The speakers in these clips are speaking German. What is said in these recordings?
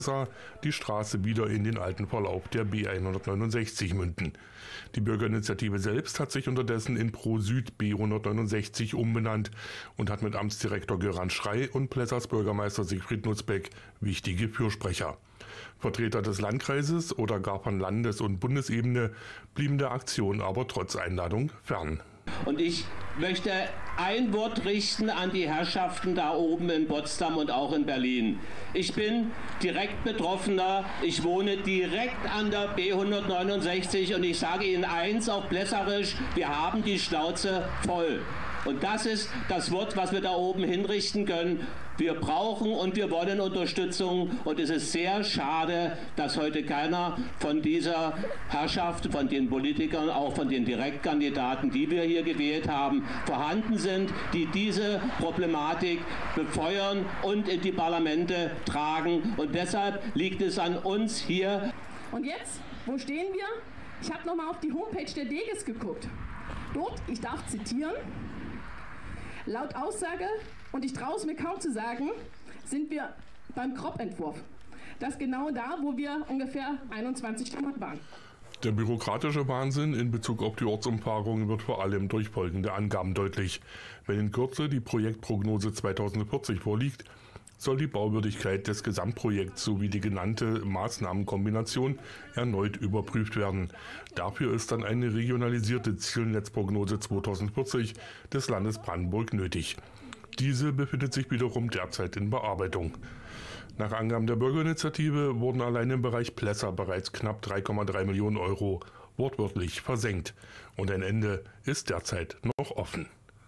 die Straße wieder in den alten Verlauf der B169 münden. Die Bürgerinitiative selbst hat sich unterdessen in Pro Süd B169 umbenannt und hat mit Amtsdirektor Göran Schrey und Plessers Bürgermeister Siegfried Nutzbeck wichtige Fürsprecher. Vertreter des Landkreises oder gar von Landes- und Bundesebene blieben der Aktion aber trotz Einladung fern. Und ich möchte ein Wort richten an die Herrschaften da oben in Potsdam und auch in Berlin. Ich bin direkt Betroffener, ich wohne direkt an der B169 und ich sage Ihnen eins auf Plesserisch, wir haben die Schnauze voll. Und das ist das Wort, was wir da oben hinrichten können. Wir brauchen und wir wollen Unterstützung und es ist sehr schade, dass heute keiner von dieser Herrschaft, von den Politikern, auch von den Direktkandidaten, die wir hier gewählt haben, vorhanden sind, die diese Problematik befeuern und in die Parlamente tragen. Und deshalb liegt es an uns hier. Und jetzt, wo stehen wir? Ich habe nochmal auf die Homepage der Deges geguckt. Dort, ich darf zitieren, laut Aussage, und ich traue es mir kaum zu sagen, sind wir beim Kropp-Entwurf. Das genau da, wo wir ungefähr 21 Stunden waren. Der bürokratische Wahnsinn in Bezug auf die Ortsumfahrung wird vor allem durch folgende Angaben deutlich. Wenn in Kürze die Projektprognose 2040 vorliegt, soll die Bauwürdigkeit des Gesamtprojekts sowie die genannte Maßnahmenkombination erneut überprüft werden. Dafür ist dann eine regionalisierte Zielnetzprognose 2040 des Landes Brandenburg nötig. Diese befindet sich wiederum derzeit in Bearbeitung. Nach Angaben der Bürgerinitiative wurden allein im Bereich Plesser bereits knapp 3,3 Millionen Euro wortwörtlich versenkt. Und ein Ende ist derzeit noch offen.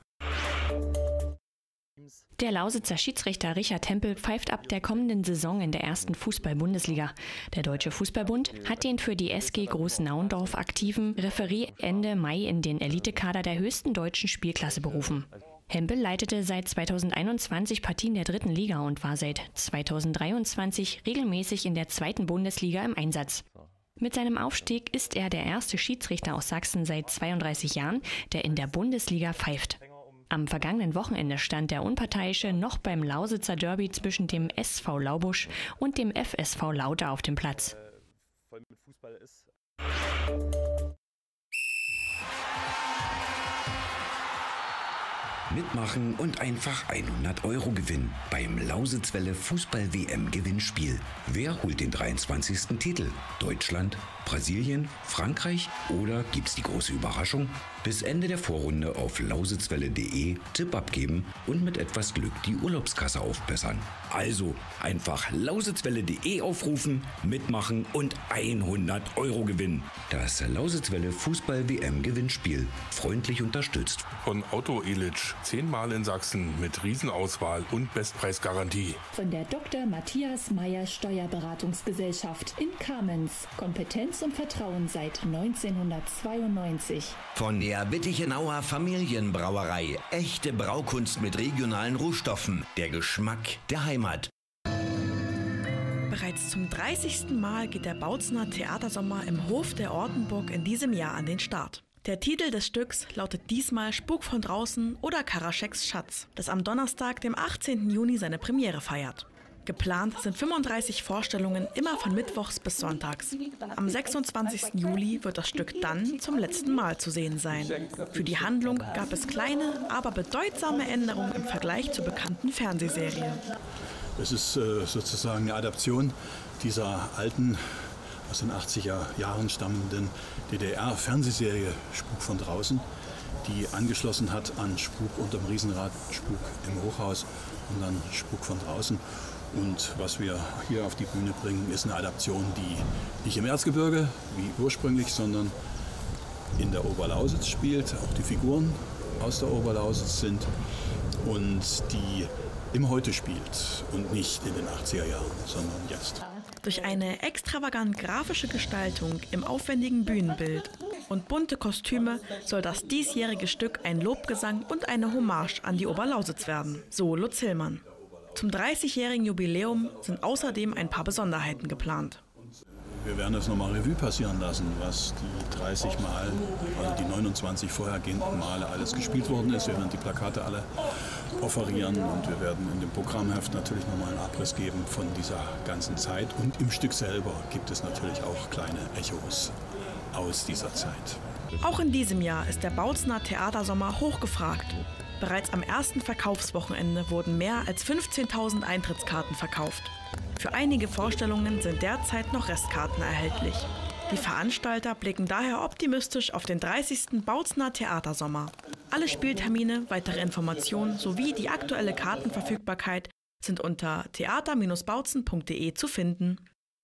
Der Lausitzer Schiedsrichter Richard Hempel pfeift ab der kommenden Saison in der ersten Fußball-Bundesliga. Der Deutsche Fußballbund hat den für die SG Groß-Naundorf aktiven Referee Ende Mai in den Elitekader der höchsten deutschen Spielklasse berufen. Hempel leitete seit 2021 Partien der dritten Liga und war seit 2023 regelmäßig in der zweiten Bundesliga im Einsatz. Mit seinem Aufstieg ist er der erste Schiedsrichter aus Sachsen seit 32 Jahren, der in der Bundesliga pfeift. Am vergangenen Wochenende stand der Unparteiische noch beim Lausitzer Derby zwischen dem SV Laubusch und dem FSV Lauter auf dem Platz. Mitmachen und einfach 100 Euro gewinnen beim Lausitzwelle Fußball-WM-Gewinnspiel. Wer holt den 23. Titel? Deutschland, Brasilien, Frankreich oder gibt's die große Überraschung? Bis Ende der Vorrunde auf lausitzwelle.de Tipp abgeben und mit etwas Glück die Urlaubskasse aufbessern. Also einfach lausitzwelle.de aufrufen, mitmachen und 100 Euro gewinnen. Das Lausitzwelle Fußball-WM-Gewinnspiel. Freundlich unterstützt Von Auto Elitsch, 10-mal in Sachsen mit Riesenauswahl und Bestpreisgarantie. Von der Dr. Matthias Meyer Steuerberatungsgesellschaft in Kamenz. Kompetenz und Vertrauen seit 1992. Von der Wittichenauer Familienbrauerei. Echte Braukunst mit regionalen Rohstoffen. Der Geschmack der Heimat. Bereits zum 30. Mal geht der Bautzener Theatersommer im Hof der Ortenburg in diesem Jahr an den Start. Der Titel des Stücks lautet diesmal Spuk von draußen oder Karascheks Schatz, das am Donnerstag, dem 18. Juni, seine Premiere feiert. Geplant sind 35 Vorstellungen, immer von Mittwochs bis Sonntags. Am 26. Juli wird das Stück dann zum letzten Mal zu sehen sein. Für die Handlung gab es kleine, aber bedeutsame Änderungen im Vergleich zur bekannten Fernsehserie. Es ist sozusagen eine Adaption dieser alten, aus den 80er Jahren stammenden DDR-Fernsehserie Spuk von draußen, die angeschlossen hat an Spuk unterm Riesenrad, Spuk im Hochhaus und dann Spuk von draußen. Und was wir hier auf die Bühne bringen, ist eine Adaption, die nicht im Erzgebirge wie ursprünglich, sondern in der Oberlausitz spielt. Auch die Figuren aus der Oberlausitz sind und die im Heute spielt und nicht in den 80er Jahren, sondern jetzt. Durch eine extravagant grafische Gestaltung im aufwendigen Bühnenbild und bunte Kostüme soll das diesjährige Stück ein Lobgesang und eine Hommage an die Oberlausitz werden, so Lutz Hillmann. Zum 30-jährigen Jubiläum sind außerdem ein paar Besonderheiten geplant. Wir werden es nochmal Revue passieren lassen, was die 30 Mal, also die 29 vorhergehenden Male alles gespielt worden ist. Wir werden die Plakate alle offerieren und wir werden in dem Programmheft natürlich nochmal einen Abriss geben von dieser ganzen Zeit. Und im Stück selber gibt es natürlich auch kleine Echos aus dieser Zeit. Auch in diesem Jahr ist der Bautzener Theatersommer hochgefragt. Bereits am ersten Verkaufswochenende wurden mehr als 15.000 Eintrittskarten verkauft. Für einige Vorstellungen sind derzeit noch Restkarten erhältlich. Die Veranstalter blicken daher optimistisch auf den 30. Bautzener Theatersommer. Alle Spieltermine, weitere Informationen sowie die aktuelle Kartenverfügbarkeit sind unter theater-bautzen.de zu finden.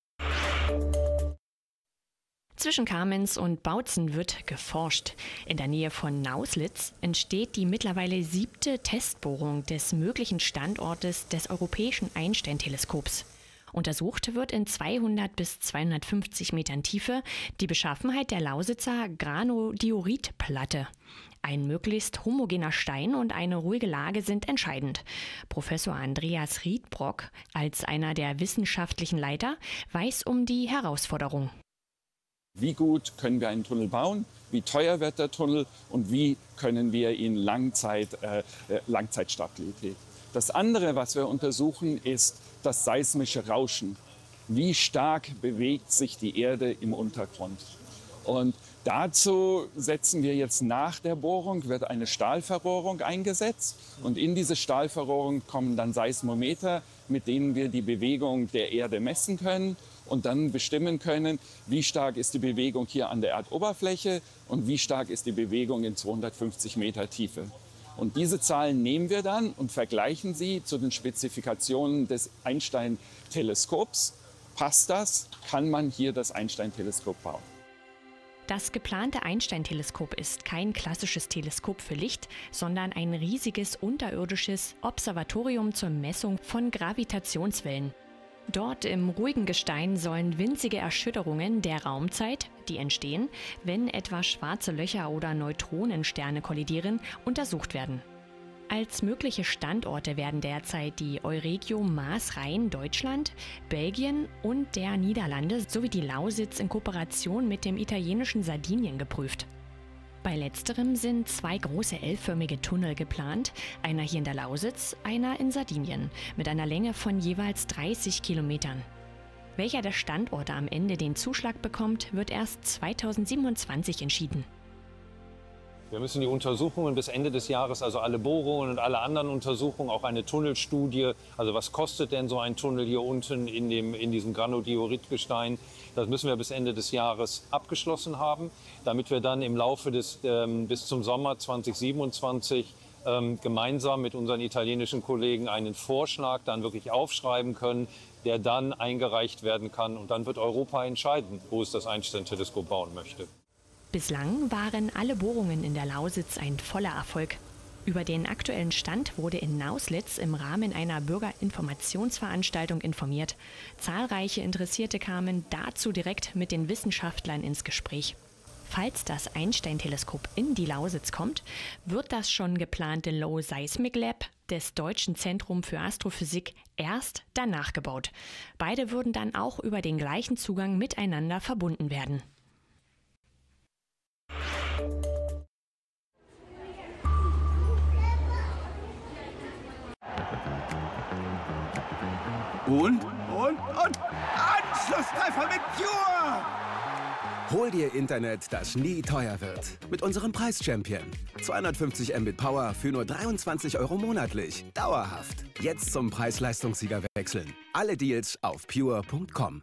Zwischen Kamenz und Bautzen wird geforscht. In der Nähe von Nauslitz entsteht die mittlerweile 7. Testbohrung des möglichen Standortes des Europäischen Einstein-Teleskops. Untersucht wird in 200 bis 250 Metern Tiefe die Beschaffenheit der Lausitzer Granodioritplatte. Ein möglichst homogener Stein und eine ruhige Lage sind entscheidend. Professor Andreas Riedbrock, als einer der wissenschaftlichen Leiter, weiß um die Herausforderung. Wie gut können wir einen Tunnel bauen? Wie teuer wird der Tunnel? Und wie können wir ihn Langzeitstabilität? Das andere, was wir untersuchen, ist das seismische Rauschen. Wie stark bewegt sich die Erde im Untergrund? Und dazu setzen wir jetzt nach der Bohrung, wird eine Stahlverrohrung eingesetzt. Und in diese Stahlverrohrung kommen dann Seismometer, mit denen wir die Bewegung der Erde messen können und dann bestimmen können, wie stark ist die Bewegung hier an der Erdoberfläche und wie stark ist die Bewegung in 250 Meter Tiefe. Und diese Zahlen nehmen wir dann und vergleichen sie zu den Spezifikationen des Einstein-Teleskops. Passt das? Kann man hier das Einstein-Teleskop bauen? Das geplante Einstein-Teleskop ist kein klassisches Teleskop für Licht, sondern ein riesiges unterirdisches Observatorium zur Messung von Gravitationswellen. Dort im ruhigen Gestein sollen winzige Erschütterungen der Raumzeit, die entstehen, wenn etwa schwarze Löcher oder Neutronensterne kollidieren, untersucht werden. Als mögliche Standorte werden derzeit die Euregio Maas-Rhein Deutschland, Belgien und der Niederlande sowie die Lausitz in Kooperation mit dem italienischen Sardinien geprüft. Bei letzterem sind 2 große L-förmige Tunnel geplant, einer hier in der Lausitz, einer in Sardinien, mit einer Länge von jeweils 30 Kilometern. Welcher der Standorte am Ende den Zuschlag bekommt, wird erst 2027 entschieden. Wir müssen die Untersuchungen bis Ende des Jahres, also alle Bohrungen und alle anderen Untersuchungen, auch eine Tunnelstudie, also was kostet denn so ein Tunnel hier unten in diesem Granodioritgestein, das müssen wir bis Ende des Jahres abgeschlossen haben, damit wir dann im Laufe bis zum Sommer 2027 gemeinsam mit unseren italienischen Kollegen einen Vorschlag dann wirklich aufschreiben können, der dann eingereicht werden kann. Und dann wird Europa entscheiden, wo es das Einstein-Teleskop bauen möchte. Bislang waren alle Bohrungen in der Lausitz ein voller Erfolg. Über den aktuellen Stand wurde in Nauslitz im Rahmen einer Bürgerinformationsveranstaltung informiert. Zahlreiche Interessierte kamen dazu direkt mit den Wissenschaftlern ins Gespräch. Falls das Einstein-Teleskop in die Lausitz kommt, wird das schon geplante Low Seismic Lab des Deutschen Zentrum für Astrophysik erst danach gebaut. Beide würden dann auch über den gleichen Zugang miteinander verbunden werden. Und Anschlusstreffer mit Pure! Hol dir Internet, das nie teuer wird. Mit unserem Preis-Champion. 250 Mbit Power für nur 23 € monatlich. Dauerhaft. Jetzt zum Preis-Leistungssieger wechseln. Alle Deals auf pure.com.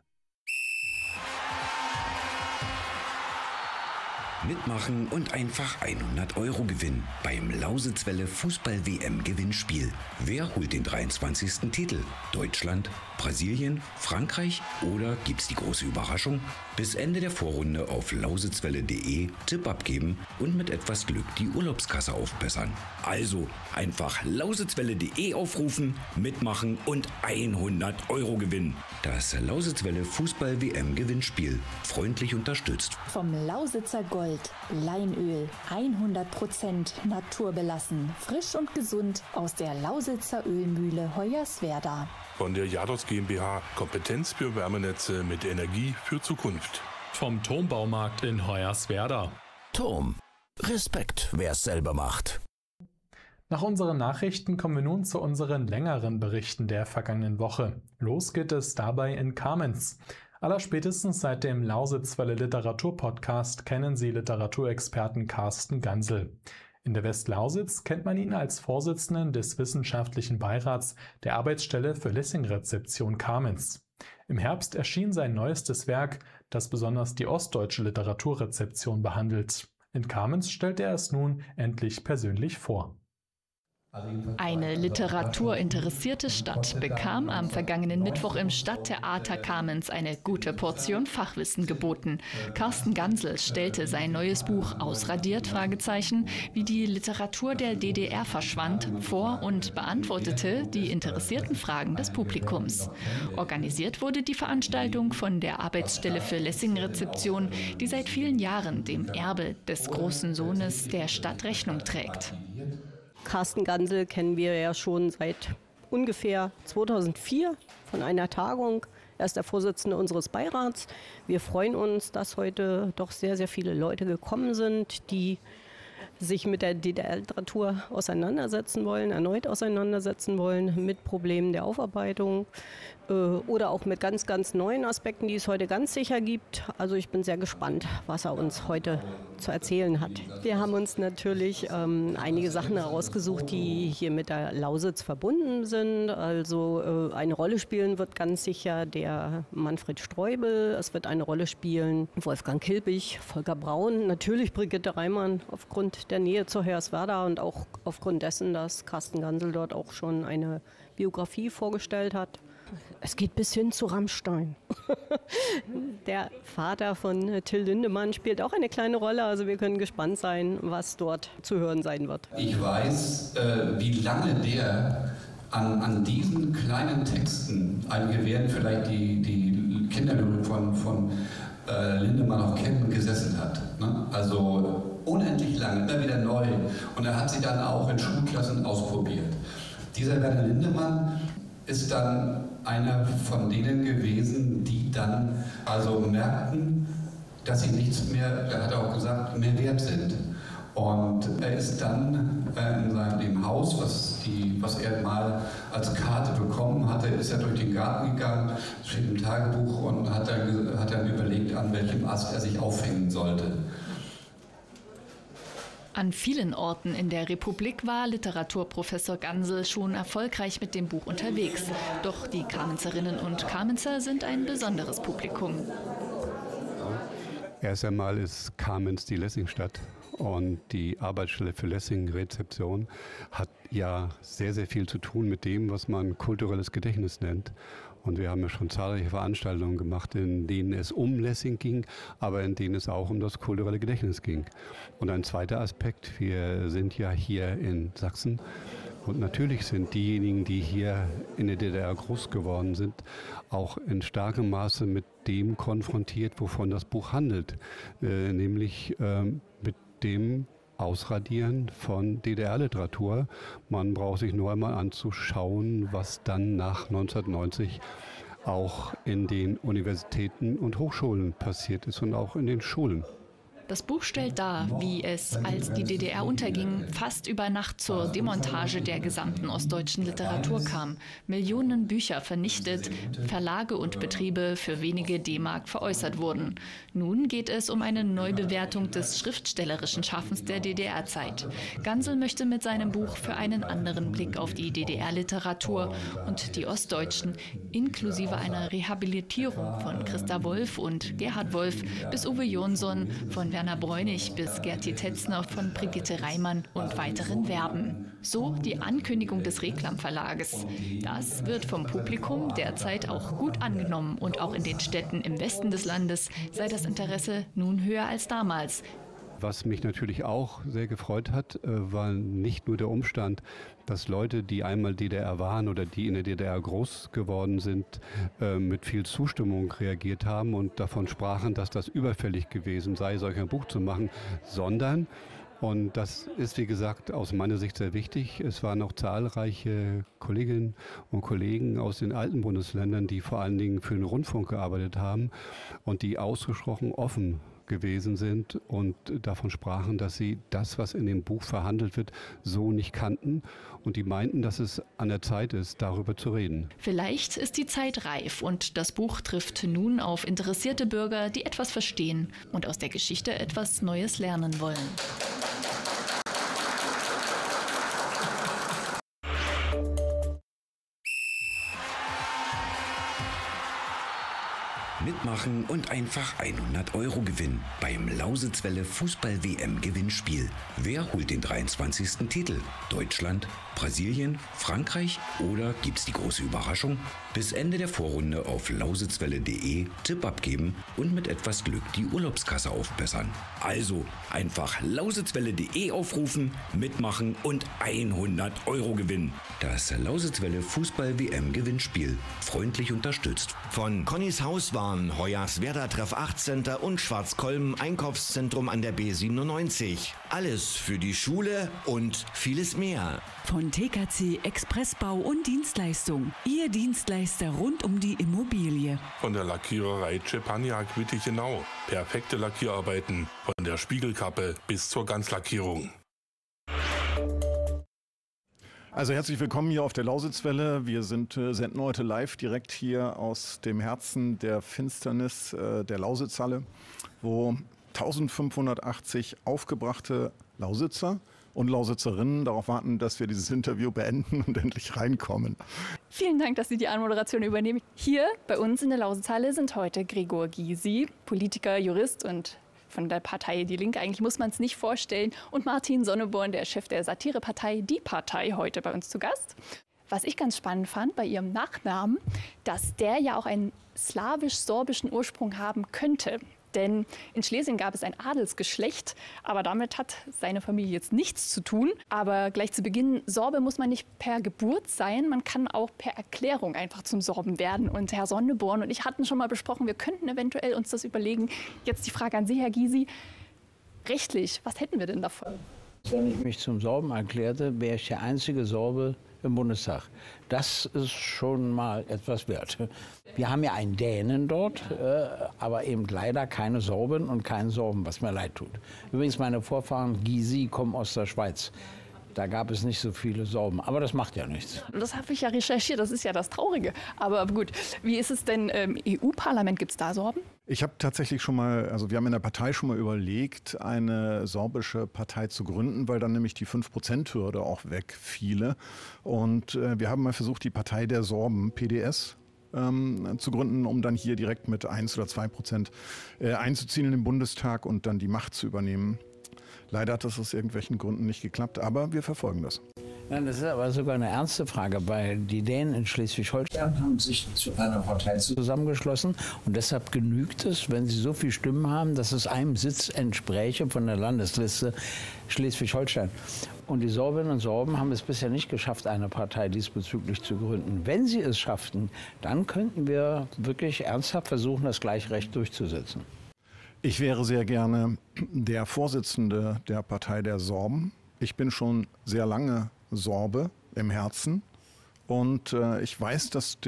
Mitmachen und einfach 100 € gewinnen beim Lausitzwelle Fußball-WM-Gewinnspiel. Wer holt den 23. Titel? Deutschland, Brasilien, Frankreich oder gibt's die große Überraschung? Bis Ende der Vorrunde auf lausitzwelle.de Tipp abgeben und mit etwas Glück die Urlaubskasse aufbessern. Also einfach lausitzwelle.de aufrufen, mitmachen und 100 € gewinnen. Das Lausitzwelle Fußball-WM-Gewinnspiel. Freundlich unterstützt vom Lausitzer Gold. Welt. Leinöl, 100% naturbelassen, frisch und gesund aus der Lausitzer Ölmühle Hoyerswerda. Von der Jados GmbH, Kompetenz für Wärmenetze mit Energie für Zukunft. Vom Turmbaumarkt in Hoyerswerda. Turm. Respekt, wer es selber macht. Nach unseren Nachrichten kommen wir nun zu unseren längeren Berichten der vergangenen Woche. Los geht es dabei in Kamenz. Allerspätestens seit dem Lausitzwelle Literaturpodcast kennen Sie Literaturexperten Carsten Gansel. In der Westlausitz kennt man ihn als Vorsitzenden des wissenschaftlichen Beirats der Arbeitsstelle für Lessing-Rezeption Kamenz. Im Herbst erschien sein neuestes Werk, das besonders die ostdeutsche Literaturrezeption behandelt. In Kamenz stellt er es nun endlich persönlich vor. Eine literaturinteressierte Stadt bekam am vergangenen Mittwoch im Stadttheater Kamenz eine gute Portion Fachwissen geboten. Carsten Gansel stellte sein neues Buch Ausradiert? Wie die Literatur der DDR verschwand vor und beantwortete die interessierten Fragen des Publikums. Organisiert wurde die Veranstaltung von der Arbeitsstelle für Lessing-Rezeption, die seit vielen Jahren dem Erbe des großen Sohnes der Stadt Rechnung trägt. Carsten Gansel kennen wir ja schon seit ungefähr 2004 von einer Tagung. Er ist der Vorsitzende unseres Beirats. Wir freuen uns, dass heute doch sehr, sehr viele Leute gekommen sind, die sich mit der DDR-Literatur erneut auseinandersetzen wollen, mit Problemen der Aufarbeitung oder auch mit ganz, ganz neuen Aspekten, die es heute ganz sicher gibt. Also ich bin sehr gespannt, was er uns heute zu erzählen hat. Wir haben uns natürlich einige Sachen herausgesucht, die hier mit der Lausitz verbunden sind. Also eine Rolle spielen wird ganz sicher der Manfred Streubel. Es wird eine Rolle spielen Wolfgang Kilpich, Volker Braun, natürlich Brigitte Reimann aufgrund der Nähe zu Hoyerswerda und auch aufgrund dessen, dass Carsten Gansel dort auch schon eine Biografie vorgestellt hat. Es geht bis hin zu Rammstein. Der Vater von Till Lindemann spielt auch eine kleine Rolle, also wir können gespannt sein, was dort zu hören sein wird. Ich weiß, wie lange der an diesen kleinen Texten, einige werden vielleicht die Kinderlyrik von Lindemann auch kennen, gesessen hat. Ne? Also unendlich lange, immer wieder neu. Und er hat sie dann auch in Schulklassen ausprobiert. Dieser Werner Lindemann ist dann einer von denen gewesen, die dann also merkten, dass sie nichts mehr, da hat er auch gesagt, mehr wert sind. Und er ist dann in seinem Haus, was er mal als Karte bekommen hatte, ist er durch den Garten gegangen, steht im Tagebuch und hat dann überlegt, an welchem Ast er sich aufhängen sollte. An vielen Orten in der Republik war Literaturprofessor Gansel schon erfolgreich mit dem Buch unterwegs. Doch die Kamenzerinnen und Kamenzer sind ein besonderes Publikum. Erst einmal ist Kamenz die Lessingstadt. Und die Arbeitsstelle für Lessing-Rezeption hat ja sehr, sehr viel zu tun mit dem, was man kulturelles Gedächtnis nennt. Und wir haben ja schon zahlreiche Veranstaltungen gemacht, in denen es um Lessing ging, aber in denen es auch um das kulturelle Gedächtnis ging. Und ein zweiter Aspekt, wir sind ja hier in Sachsen. Und natürlich sind diejenigen, die hier in der DDR groß geworden sind, auch in starkem Maße mit dem konfrontiert, wovon das Buch handelt, nämlich mit dem Ausradieren von DDR-Literatur. Man braucht sich nur einmal anzuschauen, was dann nach 1990 auch in den Universitäten und Hochschulen passiert ist und auch in den Schulen. Das Buch stellt dar, wie es, als die DDR unterging, fast über Nacht zur Demontage der gesamten ostdeutschen Literatur kam. Millionen Bücher vernichtet, Verlage und Betriebe für wenige D-Mark veräußert wurden. Nun geht es um eine Neubewertung des schriftstellerischen Schaffens der DDR-Zeit. Gansel möchte mit seinem Buch für einen anderen Blick auf die DDR-Literatur und die Ostdeutschen, inklusive einer Rehabilitierung von Christa Wolf und Gerhard Wolf bis Uwe Jonsson, von Werner Bräunig bis Gerti Tetzner, von Brigitte Reimann und weiteren werben. So die Ankündigung des Reklam Verlages. Das wird vom Publikum derzeit auch gut angenommen und auch in den Städten im Westen des Landes sei das Interesse nun höher als damals. Was mich natürlich auch sehr gefreut hat, war nicht nur der Umstand, dass Leute, die einmal DDR waren oder die in der DDR groß geworden sind, mit viel Zustimmung reagiert haben und davon sprachen, dass das überfällig gewesen sei, solch ein Buch zu machen, sondern, und das ist, wie gesagt, aus meiner Sicht sehr wichtig, es waren auch zahlreiche Kolleginnen und Kollegen aus den alten Bundesländern, die vor allen Dingen für den Rundfunk gearbeitet haben und die ausgesprochen offen gewesen sind und davon sprachen, dass sie das, was in dem Buch verhandelt wird, so nicht kannten und die meinten, dass es an der Zeit ist, darüber zu reden. Vielleicht ist die Zeit reif und das Buch trifft nun auf interessierte Bürger, die etwas verstehen und aus der Geschichte etwas Neues lernen wollen. Mitmachen und einfach 100 € gewinnen beim Lausitzwelle Fußball-WM-Gewinnspiel. Wer holt den 23. Titel? Deutschland, Brasilien, Frankreich oder gibt's die große Überraschung? Bis Ende der Vorrunde auf lausitzwelle.de Tipp abgeben und mit etwas Glück die Urlaubskasse aufbessern. Also einfach lausitzwelle.de aufrufen, mitmachen und 100 € gewinnen. Das Lausitzwelle Fußball-WM-Gewinnspiel. Freundlich unterstützt von Connys Hauswaren, Hoyerswerda Treff 8 Center und Schwarzkolben Einkaufszentrum an der B97. Alles für die Schule und vieles mehr. Von TKC Expressbau und Dienstleistung. Ihr Dienstleister rund um die Immobilie. Von der Lackiererei Czepaniak Wittichenau. Perfekte Lackierarbeiten. Von der Spiegelkappe bis zur Ganzlackierung. Also herzlich willkommen hier auf der Lausitzwelle. Wir senden heute live direkt hier aus dem Herzen der Finsternis der Lausitzhalle, wo 1580 aufgebrachte Lausitzer und Lausitzerinnen darauf warten, dass wir dieses Interview beenden und endlich reinkommen. Vielen Dank, dass Sie die Anmoderation übernehmen. Hier bei uns in der Lausitzhalle sind heute Gregor Gysi, Politiker, Jurist und von der Partei Die Linke, eigentlich muss man es nicht vorstellen, und Martin Sonneborn, der Chef der Satirepartei Die Partei, heute bei uns zu Gast. Was ich ganz spannend fand bei Ihrem Nachnamen, dass der ja auch einen slawisch-sorbischen Ursprung haben könnte. Denn in Schlesien gab es ein Adelsgeschlecht, aber damit hat seine Familie jetzt nichts zu tun. Aber gleich zu Beginn, Sorbe muss man nicht per Geburt sein, man kann auch per Erklärung einfach zum Sorben werden. Und Herr Sonneborn und ich hatten schon mal besprochen, wir könnten eventuell uns das überlegen. Jetzt die Frage an Sie, Herr Gysi. Rechtlich, was hätten wir denn davon? Wenn ich mich zum Sorben erklärte, wäre ich der einzige Sorbe im Bundestag. Das ist schon mal etwas wert. Wir haben ja einen Dänen dort, aber eben leider keine Sorben und keinen Sorben, was mir leid tut. Übrigens, meine Vorfahren Gysi kommen aus der Schweiz. Da gab es nicht so viele Sorben, aber das macht ja nichts. Das habe ich ja recherchiert, das ist ja das Traurige. Aber gut, wie ist es denn im EU-Parlament, gibt es da Sorben? Ich habe tatsächlich schon mal, also wir haben in der Partei schon mal überlegt, eine sorbische Partei zu gründen, weil dann nämlich die 5%-Hürde auch wegfiele. Und wir haben mal versucht, die Partei der Sorben, PDS, zu gründen, um dann hier direkt mit 1 oder 2% einzuziehen in den Bundestag und dann die Macht zu übernehmen. Leider hat das aus irgendwelchen Gründen nicht geklappt, aber wir verfolgen das. Ja, das ist aber sogar eine ernste Frage, weil die Dänen in Schleswig-Holstein haben sich zu einer Partei zusammengeschlossen und deshalb genügt es, wenn sie so viele Stimmen haben, dass es einem Sitz entspräche von der Landesliste Schleswig-Holstein. Und die Sorbinnen und Sorben haben es bisher nicht geschafft, eine Partei diesbezüglich zu gründen. Wenn sie es schafften, dann könnten wir wirklich ernsthaft versuchen, das Gleichrecht durchzusetzen. Ich wäre sehr gerne der Vorsitzende der Partei der Sorben. Ich bin schon sehr lange Sorbe im Herzen und ich weiß, dass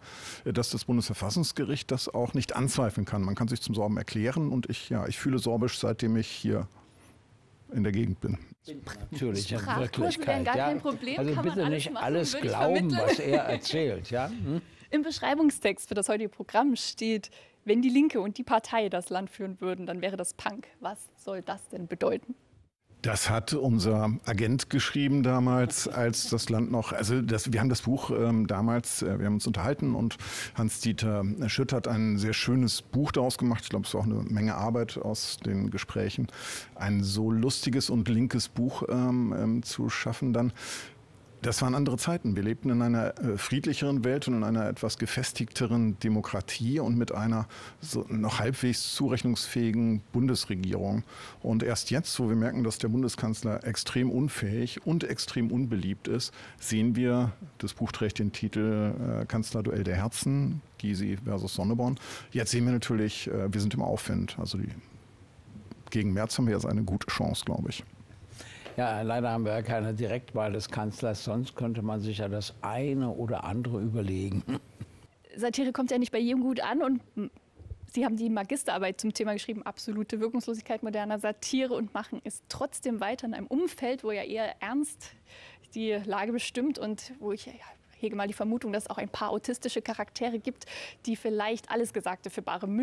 das Bundesverfassungsgericht das auch nicht anzweifeln kann. Man kann sich zum Sorben erklären und ich fühle Sorbisch, seitdem ich hier in der Gegend bin. Natürlich, in Wirklichkeit. Wären gar kein Problem. Also kann bitte man nicht machen, alles glauben, was er erzählt. Ja? Im Beschreibungstext für das heutige Programm steht, wenn die Linke und die Partei das Land führen würden, dann wäre das Punk. Was soll das denn bedeuten? Das hat unser Agent geschrieben damals, als das Land noch, wir haben das Buch damals, wir haben uns unterhalten und Hans-Dieter Schütt hat ein sehr schönes Buch daraus gemacht. Ich glaube, es war auch eine Menge Arbeit aus den Gesprächen, ein so lustiges und linkes Buch zu schaffen dann. Das waren andere Zeiten. Wir lebten in einer friedlicheren Welt und in einer etwas gefestigteren Demokratie und mit einer so noch halbwegs zurechnungsfähigen Bundesregierung. Und erst jetzt, wo wir merken, dass der Bundeskanzler extrem unfähig und extrem unbeliebt ist, sehen wir, das Buch trägt den Titel Kanzlerduell der Herzen, Gysi versus Sonneborn. Jetzt sehen wir natürlich, wir sind im Aufwind. Also gegen Merz haben wir jetzt eine gute Chance, glaube ich. Ja, leider haben wir ja keine Direktwahl des Kanzlers, sonst könnte man sich ja das eine oder andere überlegen. Satire kommt ja nicht bei jedem gut an und Sie haben die Magisterarbeit zum Thema geschrieben, absolute Wirkungslosigkeit moderner Satire und machen es trotzdem weiter in einem Umfeld, wo ja eher ernst die Lage bestimmt und wo ich hege mal die Vermutung, dass es auch ein paar autistische Charaktere gibt, die vielleicht alles Gesagte für bare Münze